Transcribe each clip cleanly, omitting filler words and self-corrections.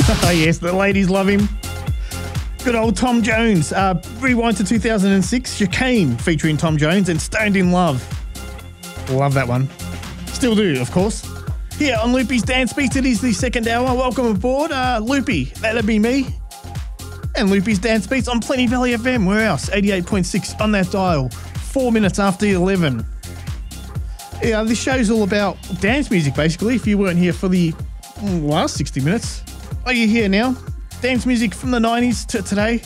Oh yes, the ladies love him. Good old Tom Jones. Rewind to 2006, Chicane featuring Tom Jones and Stoned in Love. Love that one. Still do, of course. Here on Loopy's Dance Beats, it is the second hour. Welcome aboard. Loopy, that'd be me. And Loopy's Dance Beats on Plenty Valley FM. Where else? 88.6 on that dial. 4 minutes after 11. Yeah, this show's all about dance music, basically. If you weren't here for the last 60 minutes, are you here now? Dance music from the 90s to today.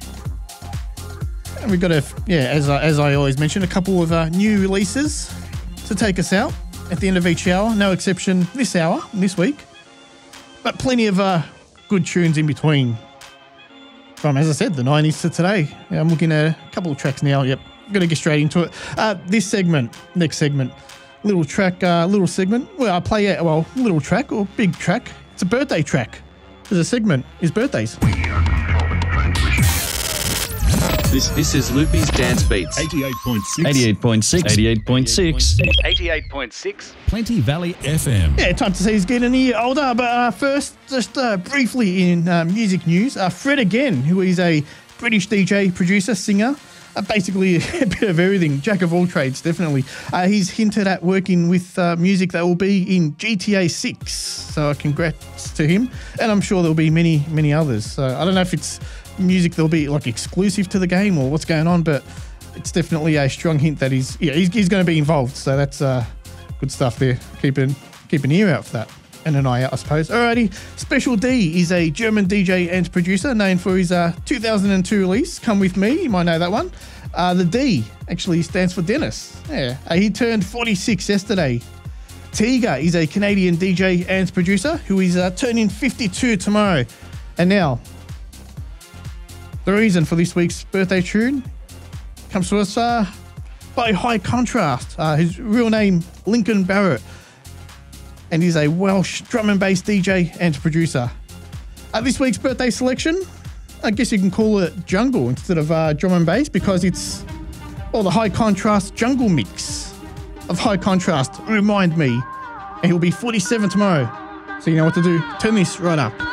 And we've got as I always mention, a couple of new releases to take us out at the end of each hour. No exception this hour, this week. But plenty of good tunes in between. From, as I said, the 90s to today. Yeah, I'm looking at a couple of tracks now. Yep, I'm going to get straight into it. Next segment, little track, little segment. Well, I play a little track or big track. It's a birthday track. There's a segment. Is birthdays. This is Loopy's Dance Beats. 88.6. 88.6. 88.6. Plenty Valley FM. Yeah, time to say he's getting a year older. But first, just briefly in music news, Fred Again, who is a British DJ, producer, singer, basically a bit of everything, jack of all trades, definitely. He's hinted at working with music that will be in GTA 6. So congrats to him. And I'm sure there'll be many, many others. So I don't know if it's music that'll be like exclusive to the game or what's going on, but it's definitely a strong hint that he's going to be involved. So that's good stuff there. Keep an ear out for that and an eye out, I suppose. Alrighty, Special D is a German DJ and producer known for his 2002 release, Come With Me. You might know that one. The D actually stands for Dennis. Yeah, he turned 46 yesterday. Tiga is a Canadian DJ and producer who is turning 52 tomorrow. And now, the reason for this week's birthday tune comes to us by High Contrast. His real name, Lincoln Barrett. And he's a Welsh drum and bass DJ and producer. This week's birthday selection, I guess you can call it jungle instead of drum and bass because it's the High Contrast jungle mix of High Contrast, Remind Me. And he'll be 47 tomorrow. So you know what to do. Turn this right up.